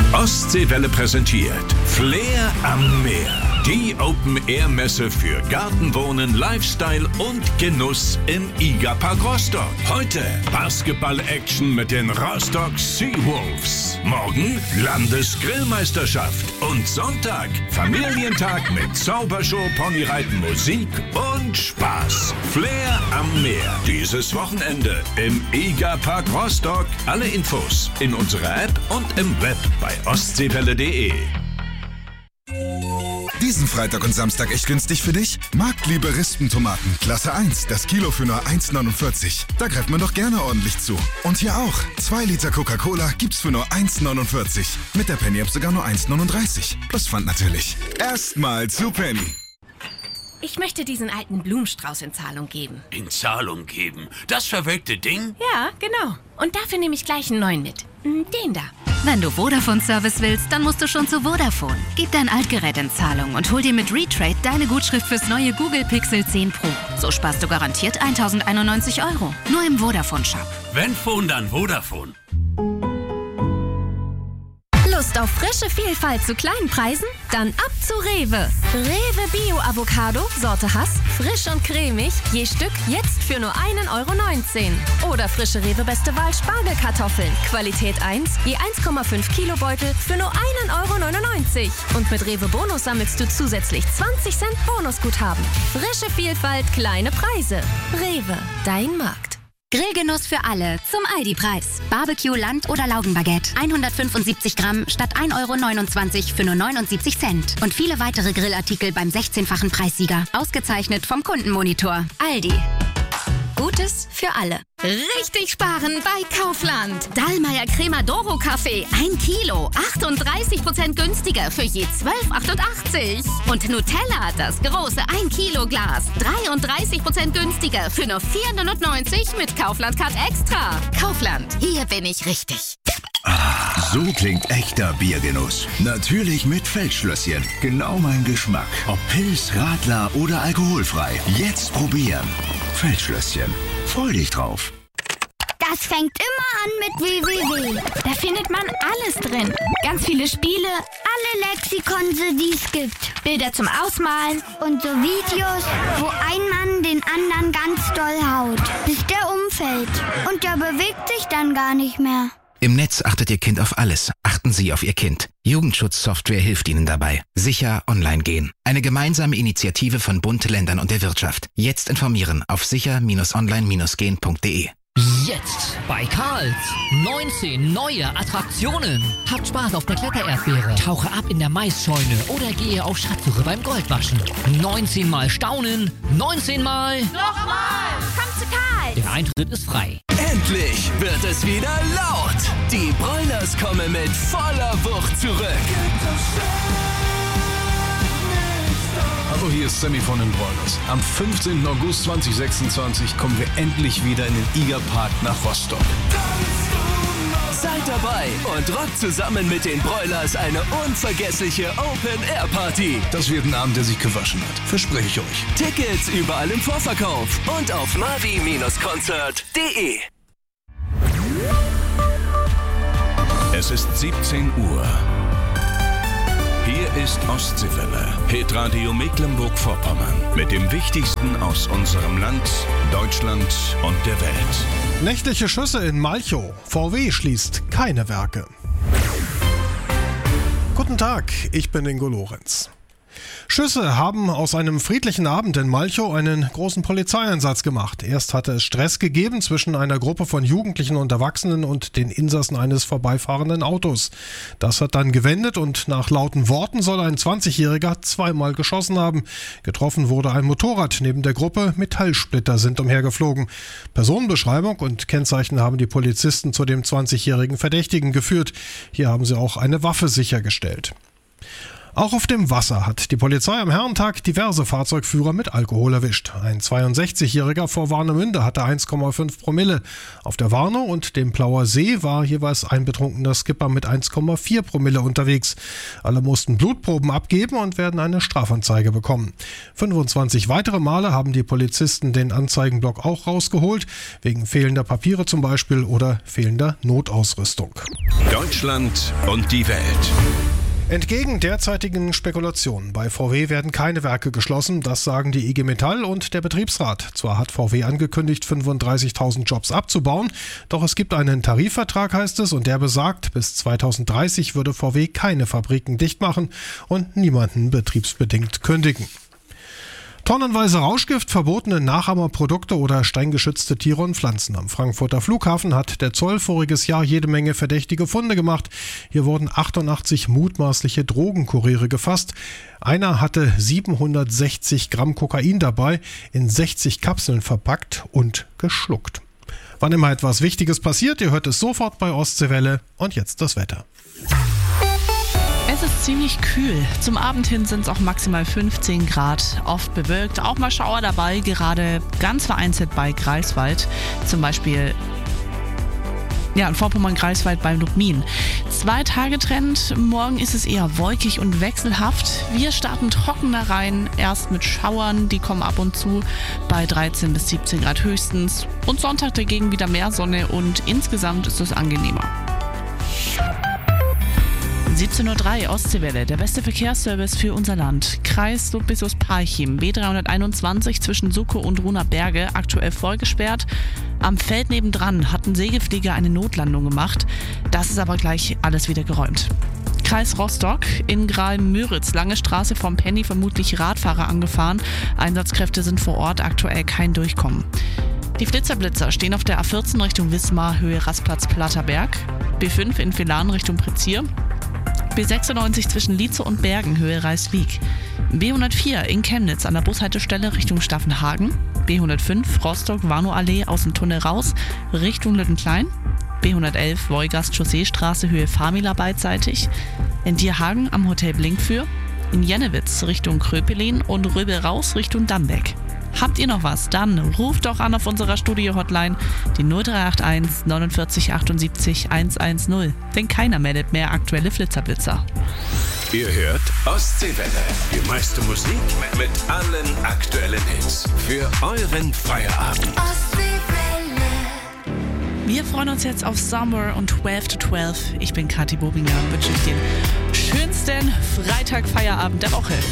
Ostseewelle präsentiert Flair am Meer. Die Open-Air-Messe für Gartenwohnen, Lifestyle und Genuss im IGA-Park Rostock. Heute Basketball-Action mit den Rostock Seawolves. Morgen Landesgrillmeisterschaft. Und Sonntag Familientag mit Zaubershow, Ponyreiten, Musik und Spaß. Flair am Meer. Dieses Wochenende im IGA-Park Rostock. Alle Infos in unserer App und im Web bei ostseewelle.de. Diesen Freitag und Samstag echt günstig für dich? Marktliebe Rispentomaten, Klasse 1, das Kilo für nur 1,49. Da greift man doch gerne ordentlich zu. Und hier auch, 2 Liter Coca-Cola gibt's für nur 1,49. Mit der Penny-App sogar nur 1,39. Plus Pfand natürlich. Erstmal zu Penny. Ich möchte diesen alten Blumenstrauß in Zahlung geben. In Zahlung geben? Das verwelkte Ding? Ja, genau. Und dafür nehme ich gleich einen neuen mit. Den da. Wenn du Vodafone-Service willst, dann musst du schon zu Vodafone. Gib dein Altgerät in Zahlung und hol dir mit Retrade deine Gutschrift fürs neue Google Pixel 10 Pro. So sparst du garantiert 1.091 €. Nur im Vodafone-Shop. Wenn Phone, dann Vodafone. Lust auf frische Vielfalt zu kleinen Preisen? Dann ab zu Rewe. Rewe Bio-Avocado, Sorte Hass, frisch und cremig, je Stück jetzt für nur 1,19 €. Oder frische Rewe Beste Wahl Spargelkartoffeln, Qualität 1, je 1,5 Kilo Beutel für nur 1,99 €. Und mit Rewe Bonus sammelst du zusätzlich 20 Cent Bonusguthaben. Frische Vielfalt, kleine Preise. Rewe, dein Markt. Grillgenuss für alle zum Aldi-Preis. Barbecue, Land- oder Laugenbaguette. 175 Gramm statt 1,29 € für nur 79 Cent. Und viele weitere Grillartikel beim 16-fachen Preissieger. Ausgezeichnet vom Kundenmonitor. Aldi. Gutes für alle. Richtig sparen bei Kaufland. Dallmayr Crema Doro Kaffee, 1 Kilo, 38% günstiger für je 12,88 €. Und Nutella, das große 1 Kilo Glas, 33% günstiger für nur 4,90 € mit Kaufland Card Extra. Kaufland, hier bin ich richtig. So klingt echter Biergenuss. Natürlich mit Feldschlösschen. Genau mein Geschmack. Ob Pils, Radler oder alkoholfrei. Jetzt probieren. Feldschlösschen. Freu dich drauf. Das fängt immer an mit www. Da findet man alles drin. Ganz viele Spiele, alle Lexikon, die es gibt. Bilder zum Ausmalen und so Videos, wo ein Mann den anderen ganz doll haut, bis der umfällt. Und der bewegt sich dann gar nicht mehr. Im Netz achtet Ihr Kind auf alles. Achten Sie auf Ihr Kind. Jugendschutzsoftware hilft Ihnen dabei. Sicher online gehen. Eine gemeinsame Initiative von Bund, Ländern und der Wirtschaft. Jetzt informieren auf sicher-online-gehen.de. Jetzt bei Karls 19 neue Attraktionen. Habt Spaß auf der Klettererdbeere, tauche ab in der Maisscheune oder gehe auf Schatzsuche beim Goldwaschen. 19 Mal staunen, 19 Mal... Nochmal! Komm zu Karls! Der Eintritt ist frei. Endlich wird es wieder laut. Die Broilers kommen mit voller Wucht zurück. Hallo, hier ist Sammy von den Broilers. Am 15. August 2026 kommen wir endlich wieder in den IGA-Park nach Rostock. Seid dabei und rockt zusammen mit den Broilers eine unvergessliche Open-Air-Party. Das wird ein Abend, der sich gewaschen hat. Verspreche ich euch. Tickets überall im Vorverkauf und auf mavi-concert.de. Es ist 17 Uhr. Hier ist Ostseewelle, Hitradio Mecklenburg-Vorpommern. Mit dem Wichtigsten aus unserem Land, Deutschland und der Welt. Nächtliche Schüsse in Malchow. VW schließt keine Werke. Guten Tag, ich bin Ingo Lorenz. Schüsse haben aus einem friedlichen Abend in Malchow einen großen Polizeieinsatz gemacht. Erst hatte es Stress gegeben zwischen einer Gruppe von Jugendlichen und Erwachsenen und den Insassen eines vorbeifahrenden Autos. Das hat dann gewendet und nach lauten Worten soll ein 20-Jähriger zweimal geschossen haben. Getroffen wurde ein Motorrad neben der Gruppe, Metallsplitter sind umhergeflogen. Personenbeschreibung und Kennzeichen haben die Polizisten zu dem 20-jährigen Verdächtigen geführt. Hier haben sie auch eine Waffe sichergestellt. Auch auf dem Wasser hat die Polizei am Herrentag diverse Fahrzeugführer mit Alkohol erwischt. Ein 62-Jähriger vor Warnemünde hatte 1,5 Promille. Auf der Warnow und dem Plauer See war jeweils ein betrunkener Skipper mit 1,4 Promille unterwegs. Alle mussten Blutproben abgeben und werden eine Strafanzeige bekommen. 25 weitere Male haben die Polizisten den Anzeigenblock auch rausgeholt, wegen fehlender Papiere zum Beispiel oder fehlender Notausrüstung. Deutschland und die Welt. Entgegen derzeitigen Spekulationen bei VW werden keine Werke geschlossen, das sagen die IG Metall und der Betriebsrat. Zwar hat VW angekündigt, 35.000 Jobs abzubauen, doch es gibt einen Tarifvertrag, heißt es, und der besagt, bis 2030 würde VW keine Fabriken dicht machen und niemanden betriebsbedingt kündigen. Tonnenweise Rauschgift, verbotene Nachahmerprodukte oder streng geschützte Tiere und Pflanzen. Am Frankfurter Flughafen hat der Zoll voriges Jahr jede Menge verdächtige Funde gemacht. Hier wurden 88 mutmaßliche Drogenkuriere gefasst. Einer hatte 760 Gramm Kokain dabei, in 60 Kapseln verpackt und geschluckt. Wann immer etwas Wichtiges passiert, ihr hört es sofort bei Ostseewelle. Und jetzt das Wetter. Es ist ziemlich kühl. Zum Abend hin sind es auch maximal 15 Grad. Oft bewölkt, auch mal Schauer dabei, gerade ganz vereinzelt bei Greifswald. Zum Beispiel in Vorpommern-Greifswald beim Lubmin. 2-Tage-Trend. Morgen ist es eher wolkig und wechselhaft. Wir starten trockener rein, erst mit Schauern, die kommen ab und zu bei 13 bis 17 Grad höchstens. Und Sonntag dagegen wieder mehr Sonne und insgesamt ist es angenehmer. 17:03 Uhr Ostseewelle, der beste Verkehrsservice für unser Land. Kreis Ludwigslust-Parchim, B321 zwischen Suckow und Ruhner Berge, aktuell vollgesperrt. Am Feld nebendran hat ein Segelflieger eine Notlandung gemacht. Das ist aber gleich alles wieder geräumt. Kreis Rostock, in Graal-Müritz, lange Straße vom Penny, vermutlich Radfahrer angefahren. Einsatzkräfte sind vor Ort, aktuell kein Durchkommen. Die Flitzer-Blitzer stehen auf der A14 Richtung Wismar, Höhe Rastplatz-Platterberg. B5 in Villaren Richtung Prezier. B96 zwischen Lietze und Bergen, Höhe Reiswijk. B104 in Chemnitz an der Bushaltestelle Richtung Staffenhagen. B105 Rostock-Warnow-Allee aus dem Tunnel raus Richtung Lüttenklein. B111 Wolgast-Chaussee-Straße, Höhe Famila beidseitig. In Dierhagen am Hotel Blinkfür. In Jennewitz Richtung Kröpelin und Röbel raus Richtung Dambeck. Habt ihr noch was? Dann ruft doch an auf unserer Studio-Hotline, die 0381 49 78 110. Denn keiner meldet mehr aktuelle Flitzerblitzer. Ihr hört Ostseewelle. Die meiste Musik mit allen aktuellen Hits. Für euren Feierabend. Wir freuen uns jetzt auf Summer und 12 to 12. Ich bin Kathi Bobinger und wünsche euch den schönsten Freitag-Feierabend der Woche.